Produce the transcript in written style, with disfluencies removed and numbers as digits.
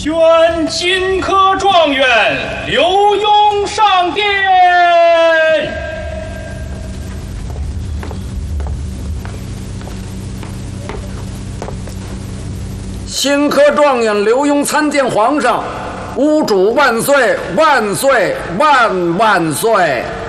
宣金科状元刘墉上殿。 新科状元刘墉参见皇上，吾主万岁万岁万万岁！